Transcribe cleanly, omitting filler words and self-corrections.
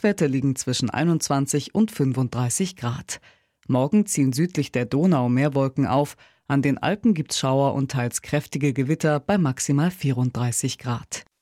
Tiefstwerte liegen zwischen 21 und 35 Grad. Morgen ziehen südlich der Donau mehr Wolken auf. An den Alpen gibt's Schauer und teils kräftige Gewitter bei maximal 34 Grad.